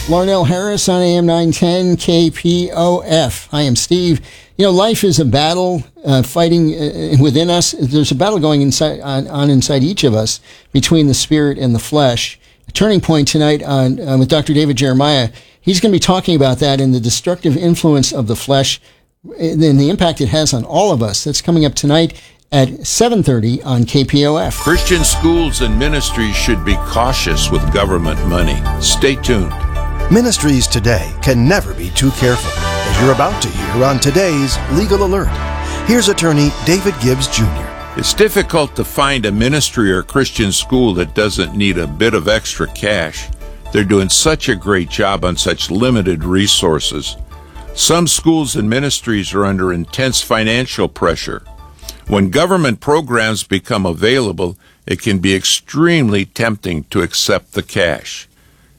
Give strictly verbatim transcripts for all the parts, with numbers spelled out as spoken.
Larnell Harris on A M nine ten K P O F. I am Steve. You know, life is a battle uh, fighting uh, within us. There's a battle going inside, on, on inside each of us between the spirit and the flesh. A turning point tonight on uh, with Doctor David Jeremiah. He's going to be talking about that and the destructive influence of the flesh and the impact it has on all of us. That's coming up tonight at seven thirty on K P O F. Christian schools and ministries should be cautious with government money. Stay tuned. Ministries today can never be too careful, as you're about to hear on today's Legal Alert. Here's attorney David Gibbs Junior It's difficult to find a ministry or Christian school that doesn't need a bit of extra cash. They're doing such a great job on such limited resources. Some schools and ministries are under intense financial pressure. When government programs become available, it can be extremely tempting to accept the cash.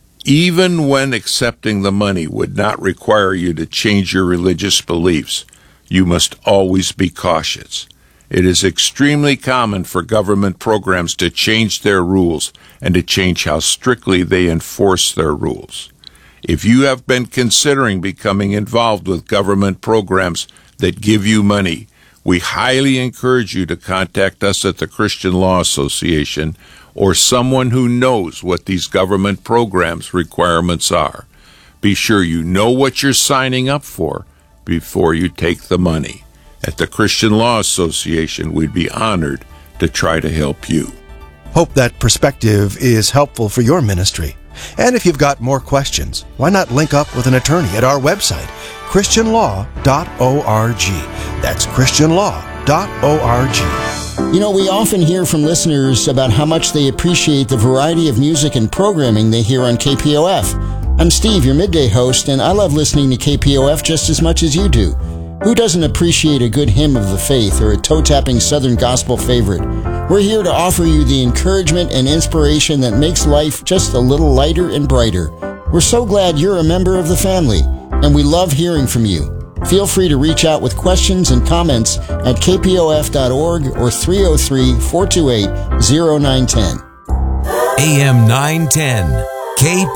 Even when accepting the money would not require you to change your religious beliefs, you must always be cautious. It is extremely common for government programs to change their rules and to change how strictly they enforce their rules. If you have been considering becoming involved with government programs that give you money, we highly encourage you to contact us at the Christian Law Association or someone who knows what these government programs' requirements are. Be sure you know what you're signing up for before you take the money. At the Christian Law Association, we'd be honored to try to help you. Hope that perspective is helpful for your ministry. And if you've got more questions, why not link up with an attorney at our website, christian law dot org. That's christian law dot org. You know, we often hear from listeners about how much they appreciate the variety of music and programming they hear on K P O F. I'm Steve, your midday host, and I love listening to K P O F just as much as you do. Who doesn't appreciate a good hymn of the faith or a toe-tapping Southern gospel favorite? We're here to offer you the encouragement and inspiration that makes life just a little lighter and brighter. We're so glad you're a member of the family, and we love hearing from you. Feel free to reach out with questions and comments at k p o f dot org or three oh three, four two eight, oh nine one oh. A M nine ten, K